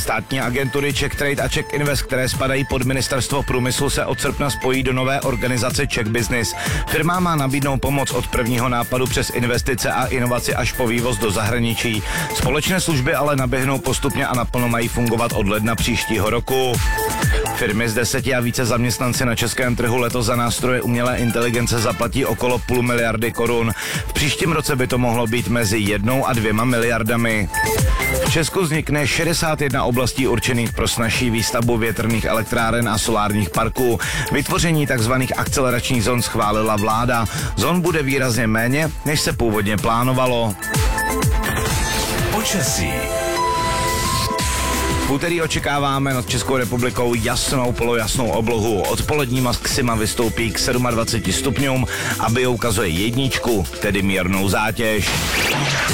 Státní agentury Czech Trade a Czech Invest, které spadají pod ministerstvo průmyslu, se od srpna spojí do nové organizace Czech Business. Firma má nabídnout pomoc od prvního nápadu přes investice a inovaci až po vývoz do zahraničí. Společné služby ale naběhnou postupně a naplno mají fungovat od ledna příštího roku. Firmy s 10 a více zaměstnanci na českém trhu letos za nástroje umělé inteligence zaplatí okolo 0,5 miliardy korun. V příštím roce by to mohlo být mezi 1 a 2 miliardami. V Česku vznikne 61 oblastí určených pro snazší výstavbu větrných elektráren a solárních parků. Vytvoření tzv. Akceleračních zón schválila vláda. Zón bude výrazně méně, než se původně plánovalo. Počasí. V úterý očekáváme nad Českou republikou jasnou polojasnou oblohu. Odpolední maxima vystoupí k 27 stupňům a bio ukazuje 1, tedy mírnou zátěž.